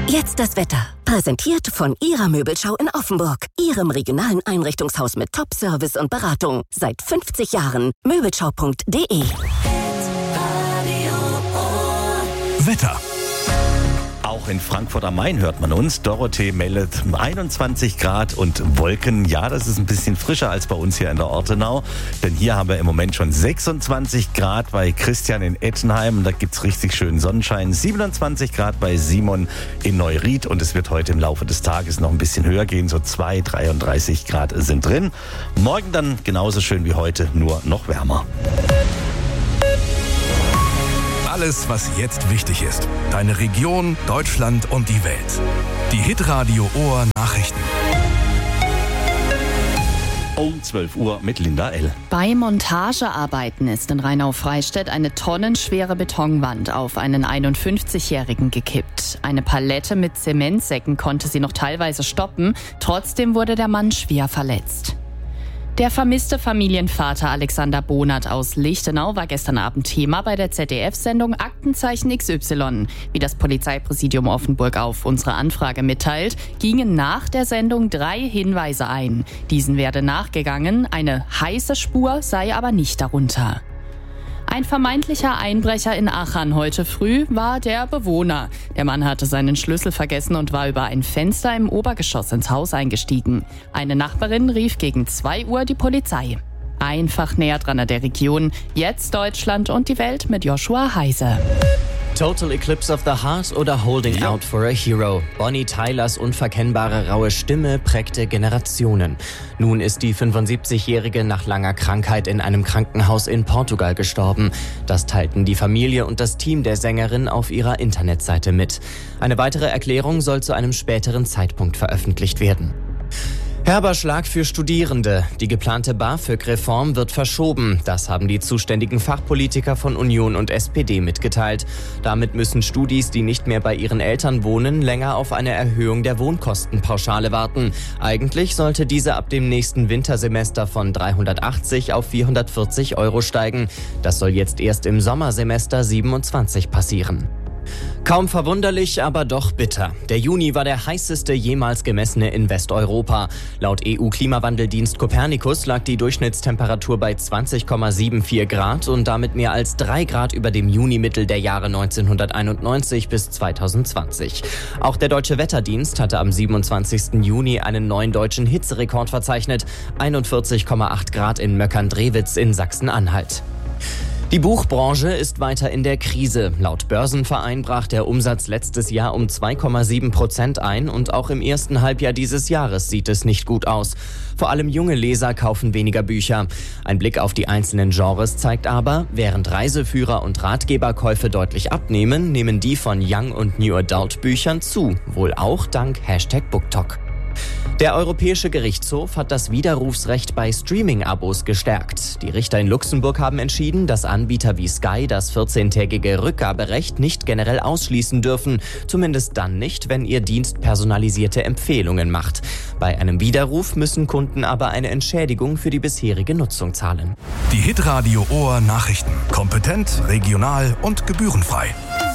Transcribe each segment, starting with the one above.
Jetzt das Wetter. Präsentiert von Ihrer Möbelschau in Offenburg. Ihrem regionalen Einrichtungshaus mit Top-Service und Beratung. Seit 50 Jahren. Möbelschau.de. Wetter. Auch in Frankfurt am Main hört man uns. Dorothee meldet 21 Grad und Wolken. Ja, das ist ein bisschen frischer als bei uns hier in der Ortenau. Denn hier haben wir im Moment schon 26 Grad bei Christian in Ettenheim. Da gibt's richtig schönen Sonnenschein. 27 Grad bei Simon in Neuried. Und es wird heute im Laufe des Tages noch ein bisschen höher gehen. So 33 Grad sind drin. Morgen dann genauso schön wie heute, nur noch wärmer. Alles, was jetzt wichtig ist. Deine Region, Deutschland und die Welt. Die Hitradio Ohr Nachrichten. Um 12 Uhr mit Linda L. Bei Montagearbeiten ist in Rheinau-Freistädt eine tonnenschwere Betonwand auf einen 51-Jährigen gekippt. Eine Palette mit Zementsäcken konnte sie noch teilweise stoppen. Trotzdem wurde der Mann schwer verletzt. Der vermisste Familienvater Alexander Bonert aus Lichtenau war gestern Abend Thema bei der ZDF-Sendung Aktenzeichen XY. Wie das Polizeipräsidium Offenburg auf unsere Anfrage mitteilt, gingen nach der Sendung 3 Hinweise ein. Diesen werde nachgegangen, eine heiße Spur sei aber nicht darunter. Ein vermeintlicher Einbrecher in Achern heute früh war der Bewohner. Der Mann hatte seinen Schlüssel vergessen und war über ein Fenster im Obergeschoss ins Haus eingestiegen. Eine Nachbarin rief gegen 2 Uhr die Polizei. Einfach näher dran an der Region. Jetzt Deutschland und die Welt mit Joshua Heise. Total Eclipse of the Heart oder Holding Out for a Hero. Bonnie Tylers unverkennbare raue Stimme prägte Generationen. Nun ist die 75-Jährige nach langer Krankheit in einem Krankenhaus in Portugal gestorben. Das teilten die Familie und das Team der Sängerin auf ihrer Internetseite mit. Eine weitere Erklärung soll zu einem späteren Zeitpunkt veröffentlicht werden. Herber Schlag für Studierende. Die geplante BAföG-Reform wird verschoben. Das haben die zuständigen Fachpolitiker von Union und SPD mitgeteilt. Damit müssen Studis, die nicht mehr bei ihren Eltern wohnen, länger auf eine Erhöhung der Wohnkostenpauschale warten. Eigentlich sollte diese ab dem nächsten Wintersemester von 380 auf 440 € steigen. Das soll jetzt erst im Sommersemester 27 passieren. Kaum verwunderlich, aber doch bitter. Der Juni war der heißeste jemals gemessene in Westeuropa. Laut EU-Klimawandeldienst Copernicus lag die Durchschnittstemperatur bei 20,74 Grad und damit mehr als 3 Grad über dem Junimittel der Jahre 1991 bis 2020. Auch der Deutsche Wetterdienst hatte am 27. Juni einen neuen deutschen Hitzerekord verzeichnet. 41,8 Grad in Möckern-Drewitz in Sachsen-Anhalt. Die Buchbranche ist weiter in der Krise. Laut Börsenverein brach der Umsatz letztes Jahr um 2,7% ein und auch im ersten Halbjahr dieses Jahres sieht es nicht gut aus. Vor allem junge Leser kaufen weniger Bücher. Ein Blick auf die einzelnen Genres zeigt aber, während Reiseführer- und Ratgeberkäufe deutlich abnehmen, nehmen die von Young- und New Adult Büchern zu. Wohl auch dank #BookTok. Der Europäische Gerichtshof hat das Widerrufsrecht bei Streaming-Abos gestärkt. Die Richter in Luxemburg haben entschieden, dass Anbieter wie Sky das 14-tägige Rückgaberecht nicht generell ausschließen dürfen. Zumindest dann nicht, wenn ihr Dienst personalisierte Empfehlungen macht. Bei einem Widerruf müssen Kunden aber eine Entschädigung für die bisherige Nutzung zahlen. Die Hitradio Ohr Nachrichten. Kompetent, regional und gebührenfrei.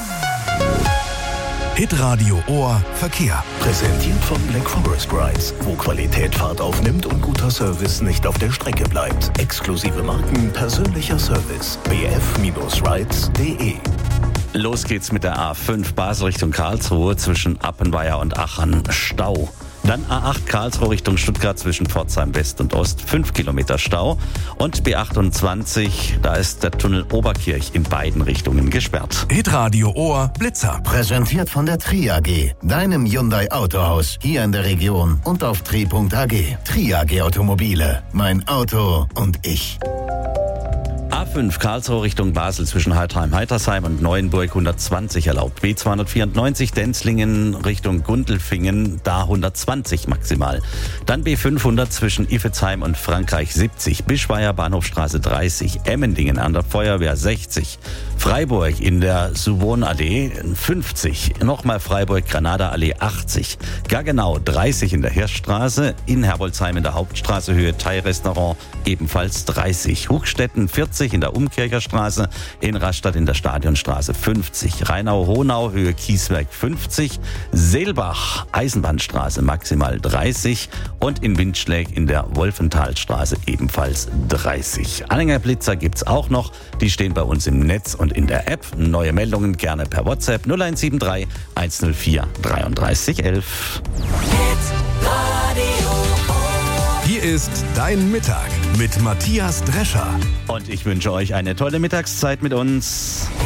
Hitradio Ohr Verkehr. Präsentiert von Black Forest Brides, wo Qualität Fahrt aufnimmt und guter Service nicht auf der Strecke bleibt. Exklusive Marken, persönlicher Service. bf-rides.de. Los geht's mit der A5 Basel Richtung Karlsruhe zwischen Appenweier und Achern. Stau. Dann A8 Karlsruhe Richtung Stuttgart zwischen Pforzheim West und Ost, 5 Kilometer Stau. Und B28, da ist der Tunnel Oberkirch in beiden Richtungen gesperrt. Hitradio Ohr Blitzer. Präsentiert von der Tri AG, deinem Hyundai Autohaus hier in der Region und auf tri.ag. Tri AG Automobile, mein Auto und ich. A5 Karlsruhe Richtung Basel zwischen Heidheim-Heitersheim und Neuenburg 120 erlaubt. B294 Denzlingen Richtung Gundelfingen, da 120 maximal. Dann B500 zwischen Iffezheim und Frankreich 70. Bischweier Bahnhofstraße 30. Emmendingen an der Feuerwehr 60. Freiburg in der Suwon-Allee 50. Nochmal Freiburg, Granada-Allee 80. Gaggenau 30 in der Hirschstraße. In Herbolzheim in der Hauptstraße Höhe Thai-Restaurant ebenfalls 30. Hochstetten 40 in der Umkircher Straße. In Rastatt in der Stadionstraße 50. Rheinau-Honau Höhe Kieswerk 50. Seelbach Eisenbahnstraße maximal 30. Und in Windschläg in der Wolfenthalstraße ebenfalls 30. Anhängerblitzer gibt's auch noch. Die stehen bei uns im Netz und in der App. Neue Meldungen gerne per WhatsApp 0173 104 33 11. Hier ist Dein Mittag mit Matthias Drescher. Und ich wünsche euch eine tolle Mittagszeit mit uns.